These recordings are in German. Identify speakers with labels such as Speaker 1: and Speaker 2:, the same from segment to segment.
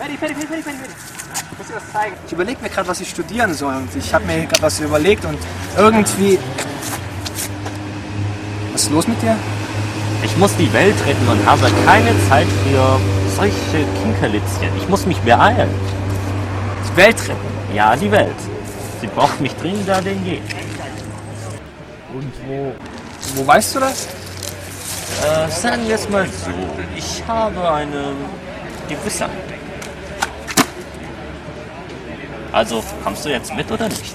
Speaker 1: Ich überlege mir gerade, was ich studieren soll. Und ich habe mir gerade was überlegt und irgendwie... Was ist los mit dir?
Speaker 2: Ich muss die Welt retten und habe keine Zeit für solche Kinkerlitzchen. Ich muss mich beeilen.
Speaker 1: Die Welt retten?
Speaker 2: Ja, die Welt. Sie braucht mich dringender denn je.
Speaker 1: Und wo weißt du das?
Speaker 2: Sagen wir es mal so. Ich habe eine gewisse... Also, kommst du jetzt mit oder nicht?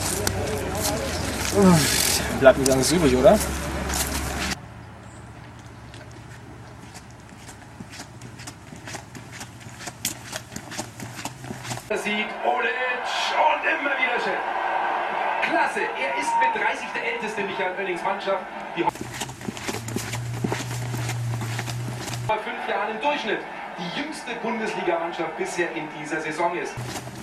Speaker 1: Bleibt mir gar nichts übrig, oder?
Speaker 3: Sieg Olic und immer wieder schön. Klasse, er ist mit 30 der älteste Michael Oennings Mannschaft, die vor 5 Jahren im Durchschnitt die jüngste Bundesligamannschaft bisher in dieser Saison ist.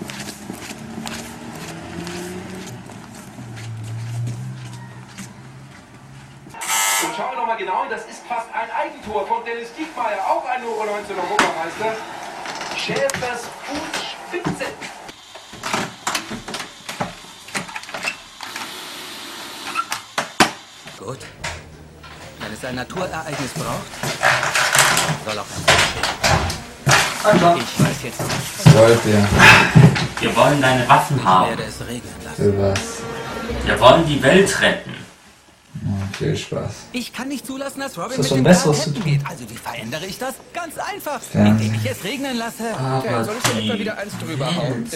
Speaker 3: Und schauen wir noch mal genau, das ist fast ein Eigentor von Dennis Diekmeyer, auch ein U19 Europameister. Schäfers Fußspitze.
Speaker 4: Gut. Wenn es ein Naturereignis braucht, soll auch ein Mensch. Ich weiß jetzt nicht.
Speaker 5: Sollte ja.
Speaker 2: Wir wollen deine Waffen
Speaker 4: Ich
Speaker 2: haben.
Speaker 4: werde es regnen lassen.
Speaker 5: Für was?
Speaker 2: Wir wollen die Welt retten.
Speaker 5: Viel Spaß.
Speaker 4: Ich kann nicht zulassen, dass Robin
Speaker 5: das
Speaker 4: mit
Speaker 5: so
Speaker 4: dem
Speaker 5: ein besseres
Speaker 4: Fahrrad
Speaker 5: zu
Speaker 4: geht. Also wie verändere ich das? Ganz einfach.
Speaker 5: Ja.
Speaker 4: Indem ich es regnen lasse.
Speaker 2: Aber
Speaker 6: Soll ich dir etwa wieder eins drüber hauen?